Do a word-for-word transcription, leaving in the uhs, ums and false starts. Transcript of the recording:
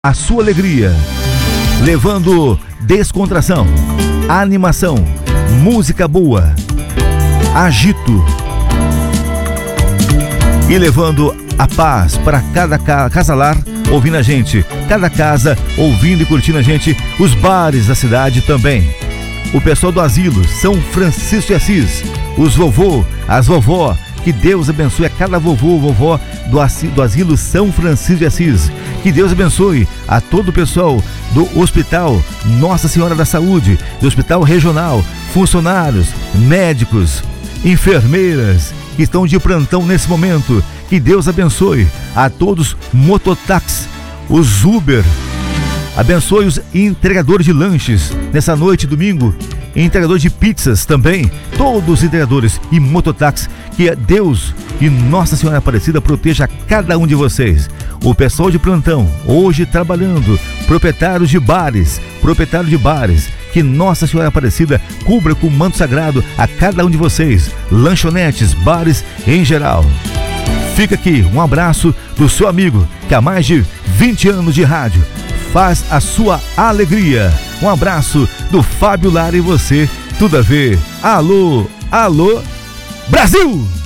a sua alegria, levando descontração, animação, música boa, agito e levando a paz para cada ca casalar ouvindo a gente, cada casa ouvindo e curtindo a gente, os bares da cidade também. O pessoal do asilo São Francisco de Assis, os vovô, as vovó, que Deus abençoe a cada vovô, vovó do, do asilo São Francisco de Assis. Que Deus abençoe a todo o pessoal do Hospital Nossa Senhora da Saúde, do Hospital Regional, funcionários, médicos, enfermeiras que estão de plantão nesse momento. Que Deus abençoe a todos mototáxis, os Uber, abençoe os entregadores de lanches nessa noite, domingo, entregadores de pizzas também, todos os entregadores e mototáxis, que Deus e Nossa Senhora Aparecida proteja cada um de vocês. O pessoal de plantão, hoje trabalhando, proprietários de bares, proprietários de bares, que Nossa Senhora Aparecida cubra com o manto sagrado a cada um de vocês, lanchonetes, bares em geral. Fica aqui um abraço do seu amigo, que há mais de vinte anos de rádio faz a sua alegria. Um abraço do Fábio Lara e você, tudo a ver. Alô, alô, Brasil!